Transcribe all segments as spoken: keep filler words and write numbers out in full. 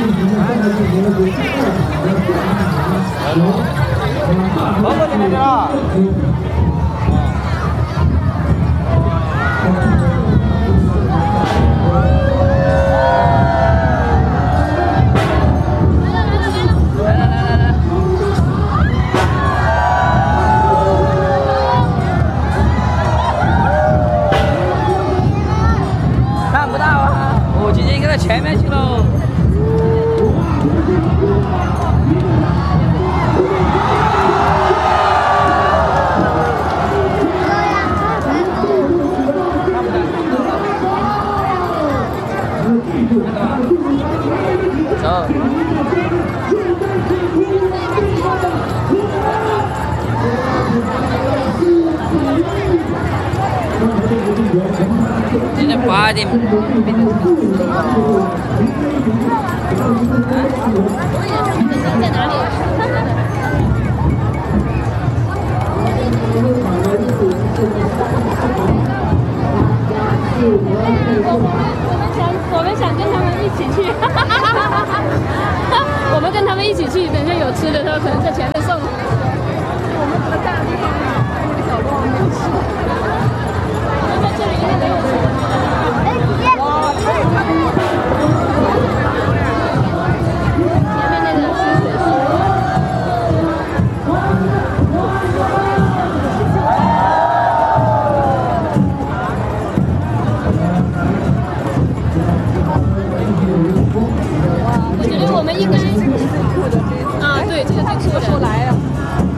包括在那边了。看不到啊！我直接应该在前面去喽。走。今天八点。在哪里？ 我们想跟他们一起去，我们跟他们一起去，等下有吃的时候可能在前面送。我们不在地方啊，在那个角落没有吃。我们在这里应该没有吃。哎，姐姐。哇，太漂亮了！前面那个是水树。我觉得我们应该啊，对，这个最酷的出来了。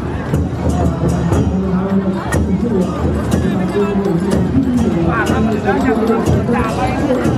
把他们两家都打了一个。